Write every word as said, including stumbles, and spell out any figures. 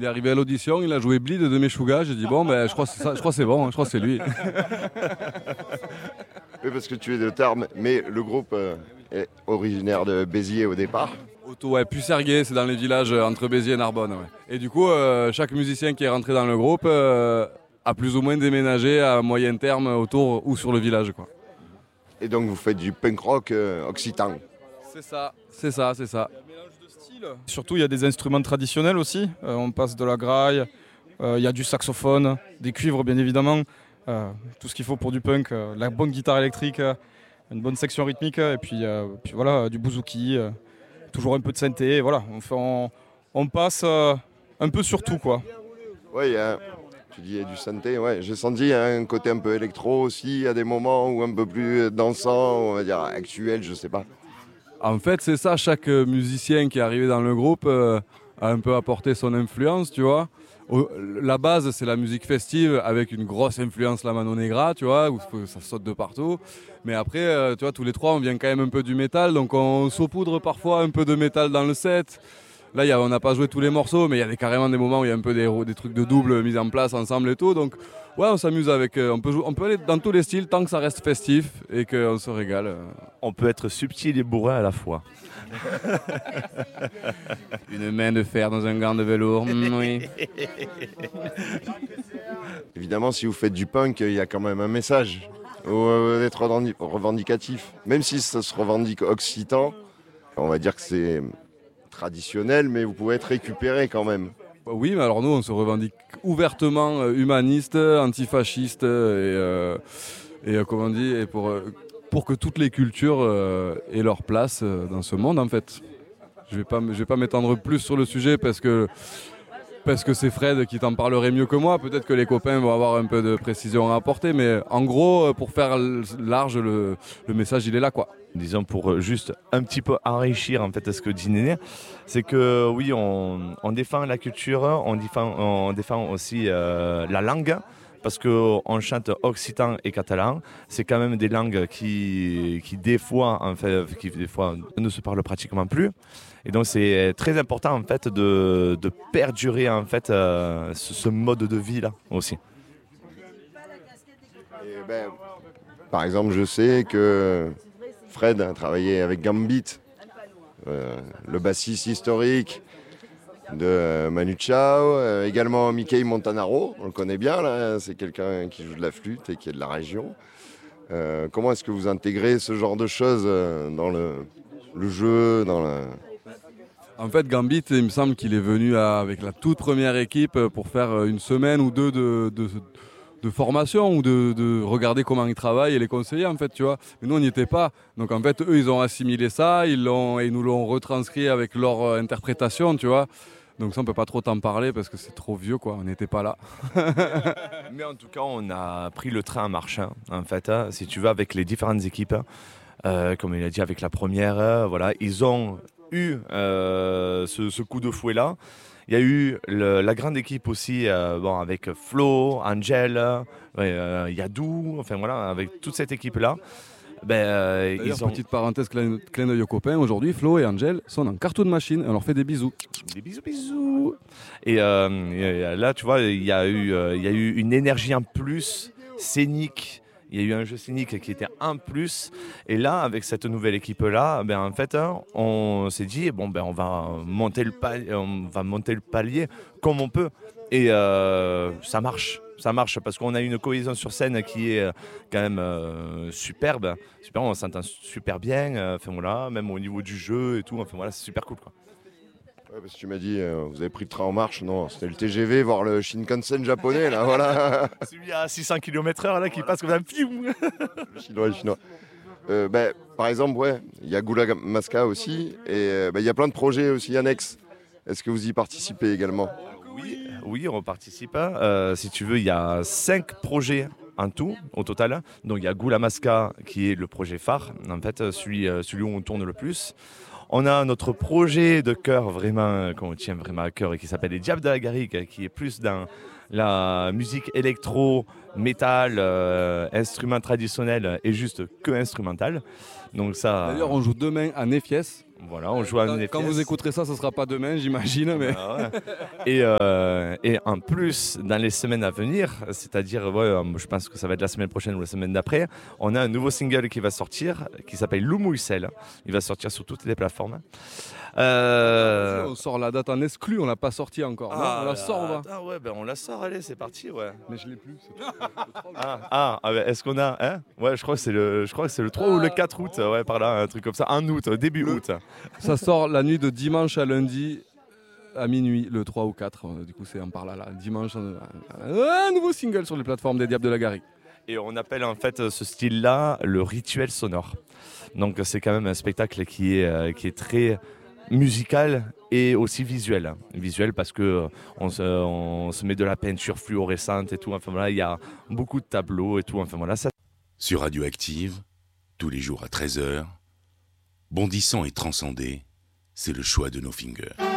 Il est arrivé à l'audition, il a joué Bleed de Meshuggah. J'ai dit bon, ben, je crois que c'est ça, je crois que c'est bon, hein, je crois que c'est lui. Oui, parce que tu es de Tarbes, mais le groupe euh, est originaire de Béziers au départ. Auto, ouais, Pucerguet, c'est dans les villages euh, entre Béziers et Narbonne. Ouais. Et du coup, euh, chaque musicien qui est rentré dans le groupe euh, a plus ou moins déménagé à moyen terme autour ou sur le village, quoi. Et donc vous faites du punk rock euh, occitan. C'est ça, c'est ça, c'est ça. Surtout, il y a des instruments traditionnels aussi. Euh, on passe de la graille, euh, il y a du saxophone, des cuivres bien évidemment, euh, tout ce qu'il faut pour du punk, euh, la bonne guitare électrique, euh, une bonne section rythmique, et puis, euh, puis voilà, du bouzouki, euh, toujours un peu de synthé. Et voilà, on, fait, on, on passe euh, un peu sur tout, quoi. Oui, il y a, tu dis il y a du synthé, ouais. J'ai senti hein, un côté un peu électro aussi, à des moments où un peu plus dansant, on va dire actuel, je sais pas. En fait, c'est ça, chaque musicien qui est arrivé dans le groupe euh, a un peu apporté son influence, tu vois. Au, la base, c'est la musique festive avec une grosse influence la Mano Negra, tu vois, où ça saute de partout. Mais après, euh, tu vois, tous les trois, on vient quand même un peu du métal, donc on saupoudre parfois un peu de métal dans le set. Là, y a, on n'a pas joué tous les morceaux, mais il y a des, carrément des moments où il y a un peu des, des trucs de double mis en place ensemble et tout. Donc, ouais, on s'amuse avec. Euh, on, peut jouer, on peut aller dans tous les styles tant que ça reste festif et qu'on se régale. Euh. On peut être subtil et bourrin à la fois. Une main de fer dans un gant de velours, mmh, oui. Évidemment, si vous faites du punk, il y a quand même un message. Ou d'être revendicatif. Même si ça se revendique occitan, on va dire que c'est traditionnel, mais vous pouvez être récupéré quand même. Oui, mais alors nous, on se revendique ouvertement euh, humaniste, antifasciste, et, euh, et euh, comment on dit, et pour, euh, pour que toutes les cultures euh, aient leur place euh, dans ce monde, en fait. Je ne vais pas, je vais pas m'étendre plus sur le sujet parce que parce que c'est Fred qui t'en parlerait mieux que moi. Peut-être que les copains vont avoir un peu de précision à apporter, mais en gros, pour faire large, le, le message, il est là, quoi. Disons pour juste un petit peu enrichir en fait ce que dit Néné, c'est que oui, on, on défend la culture, on défend, on défend aussi euh, la langue, parce qu'on chante occitan et catalan. C'est quand même des langues qui, qui des fois, en fait, qui des fois ne se parlent pratiquement plus. Et donc c'est très important en fait de, de perdurer en fait euh, ce, ce mode de vie là aussi. Et ben, par exemple, je sais que Fred a travaillé avec Gambit, euh, le bassiste historique de Manu Chao, euh, également Mickey Montanaro, on le connaît bien là, c'est quelqu'un qui joue de la flûte et qui est de la région. Euh, comment est-ce que vous intégrez ce genre de choses dans le, le jeu, dans la... En fait, Gambit, il me semble qu'il est venu à, avec la toute première équipe pour faire une semaine ou deux de, de, de formation ou de, de regarder comment ils travaillent et les conseiller, en fait, tu vois. Mais nous, on n'y était pas. Donc, en fait, eux, ils ont assimilé ça, ils, l'ont, ils nous l'ont retranscrit avec leur interprétation, tu vois. Donc ça, on ne peut pas trop t'en parler parce que c'est trop vieux, quoi. On n'était pas là. Mais en tout cas, on a pris le train en marche, hein, en fait, hein, si tu veux, avec les différentes équipes. Euh, comme il a dit, avec la première, euh, voilà, ils ont eu euh, ce, ce coup de fouet-là. Il y a eu le, la grande équipe aussi, euh, bon, avec Flo, Angel, euh, Yadou, enfin voilà, avec toute cette équipe-là. Ben, euh, ils ont... Petite parenthèse, clin, clin d'œil aux copains, aujourd'hui, Flo et Angel sont en Cartoon Machine, on leur fait des bisous. Des bisous, bisous. Et, euh, et là, tu vois, il y a eu, euh, il y a eu une énergie en plus, scénique. Il y a eu un jeu scénique qui était un plus. Et là, avec cette nouvelle équipe-là, ben, en fait, hein, on s'est dit, bon, ben, on va monter le palier, on va monter le palier comme on peut. Et euh, ça marche. Ça marche parce qu'on a une cohésion sur scène qui est quand même euh, superbe. Super, on s'entend super bien. Euh, enfin, voilà, même au niveau du jeu et tout. Enfin, voilà, c'est super cool, quoi. Ouais, parce que tu m'as dit, euh, vous avez pris le train en marche. Non, c'était le T G V, voir le Shinkansen japonais, là, voilà. Celui à six cents kilomètres heure, là, qui voilà. Passe comme un film. Le chinois, le chinois. Euh, ben, par exemple, ouais, il y a Gula Maska aussi. Et il ben, y a plein de projets aussi annexes. Est-ce que vous y participez également ? Oui, oui, on participe. Euh, si tu veux, il y a cinq projets en tout, au total. Donc, il y a Gula Maska, qui est le projet phare, en fait, celui, celui où on tourne le plus. On a notre projet de cœur, vraiment, qu'on tient vraiment à cœur, et qui s'appelle Les Diables de la Garrigue, qui est plus dans la musique électro, métal, euh, instrument traditionnel et juste que instrumental. Donc ça... D'ailleurs, on joue demain à Néfies. Voilà, on joue à Quand, Néfiès. quand vous écouterez ça, ce sera pas demain, j'imagine. Mais... Ah ouais. et, euh, et en plus, dans les semaines à venir, c'est-à-dire, ouais, je pense que ça va être la semaine prochaine ou la semaine d'après, on a un nouveau single qui va sortir, qui s'appelle Loumouissel. Il va sortir sur toutes les plateformes. Euh... On sort la date en exclu, on l'a pas sorti encore. Non, on la sort, on va. Ah ouais, ben on la sort, allez, c'est parti, ouais. Mais je l'ai plus. Ah, ah, ah ben, est-ce qu'on a, hein? Ouais, je crois que c'est le, je crois que c'est le trois ou le quatre août, ouais, par là, un truc comme ça, un août, début août. Ça sort la nuit de dimanche à lundi à minuit, le trois ou quatre. Du coup, c'est en par là, là. Dimanche, un, un nouveau single sur les plateformes des Diables de la Garrigue. Et on appelle en fait ce style-là le rituel sonore. Donc c'est quand même un spectacle qui est, euh, qui est très musical et aussi visuel. Visuel parce que on se, on se met de la peinture fluorescente et tout. Enfin voilà, il y a beaucoup de tableaux et tout. Enfin voilà, ça. Sur Radioactive, tous les jours à treize heures, bondissant et transcendé, c'est le choix de nos fingers.